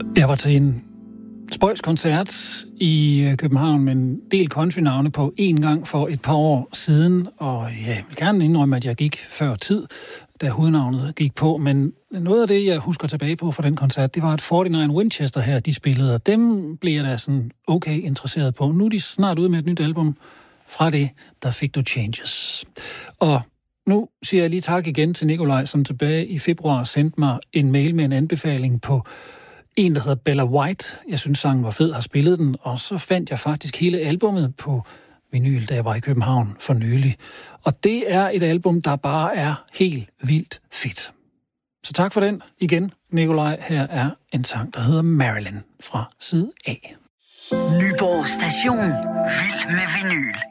Jeg var til en spøjskoncert i København med en del countrynavne på en gang for et par år siden, og jeg vil gerne indrømme, at jeg gik før tid, da hovednavnet gik på, men noget af det, jeg husker tilbage på fra den koncert, det var, at 49 Winchester her, de spillede, og dem blev jeg da sådan okay interesseret på. Nu er de snart ude med et nyt album. Fra det, der fik du Changes. Og nu siger jeg lige tak igen til Nikolaj, som tilbage i februar sendte mig en mail med en anbefaling på en, der hedder Bella White. Jeg synes, sangen var fed, har spillet den, og så fandt jeg faktisk hele albummet på vinyl, da jeg var i København for nylig. Og det er et album, der bare er helt vildt fedt. Så tak for den igen, Nikolaj. Her er en sang, der hedder Marilyn fra side A. Nyborg Station. Vild med vinyl.